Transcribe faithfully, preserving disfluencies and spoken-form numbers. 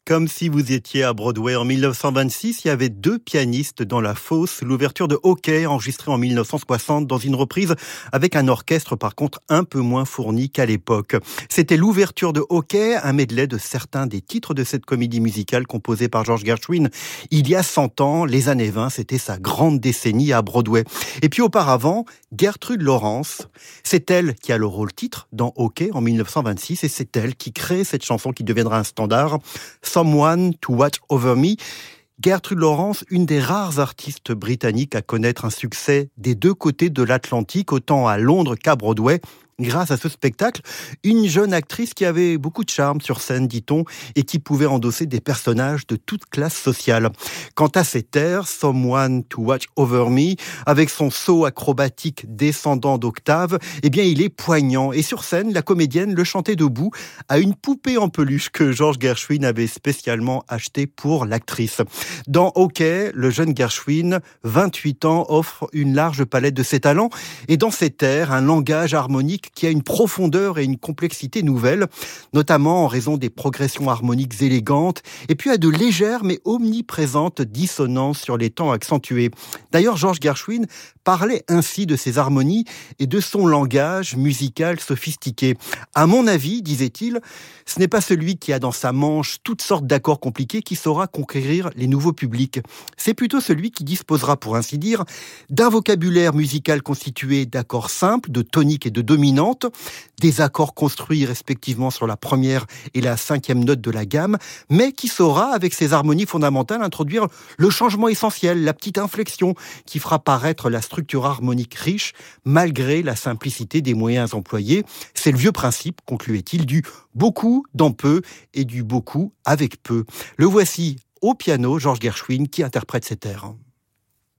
Comme si vous étiez à Broadway en mille neuf cent vingt-six, il y avait deux pianistes dans la fosse, l'ouverture de Hockey enregistrée en mille neuf cent soixante dans une reprise avec un orchestre par contre un peu moins fourni qu'à l'époque. C'était l'ouverture de Hockey, un medley de certains des titres de cette comédie musicale composée par George Gershwin. Il y a cent ans, les années vingt, c'était sa grande décennie à Broadway. Et puis auparavant, Gertrude Lawrence, c'est elle qui a le rôle titre dans Hockey en mille neuf cent vingt-six et c'est elle qui crée cette chanson qui deviendra un standard, Someone to Watch Over Me. Gertrude Lawrence, une des rares artistes britanniques à connaître un succès des deux côtés de l'Atlantique, autant à Londres qu'à Broadway. Grâce à ce spectacle, une jeune actrice qui avait beaucoup de charme sur scène, dit-on, et qui pouvait endosser des personnages de toute classe sociale. Quant à cet air, Someone to Watch Over Me, avec son saut acrobatique descendant d'octave, eh bien, il est poignant. Et sur scène, la comédienne le chantait debout à une poupée en peluche que George Gershwin avait spécialement achetée pour l'actrice. Dans Hockey, le jeune Gershwin, vingt-huit ans, offre une large palette de ses talents et dans cet air, un langage harmonique qui a une profondeur et une complexité nouvelles, notamment en raison des progressions harmoniques élégantes, et puis à de légères mais omniprésentes dissonances sur les temps accentués. D'ailleurs, George Gershwin parlait ainsi de ses harmonies et de son langage musical sophistiqué. À mon avis, disait-il, ce n'est pas celui qui a dans sa manche toutes sortes d'accords compliqués qui saura conquérir les nouveaux publics. C'est plutôt celui qui disposera, pour ainsi dire, d'un vocabulaire musical constitué d'accords simples, de toniques et de dominantes, des accords construits respectivement sur la première et la cinquième note de la gamme, mais qui saura, avec ses harmonies fondamentales, introduire le changement essentiel, la petite inflexion qui fera paraître la structure harmonique riche, malgré la simplicité des moyens employés. C'est le vieux principe, concluait-il, du beaucoup dans peu et du beaucoup avec peu. Le voici au piano, George Gershwin, qui interprète cet air.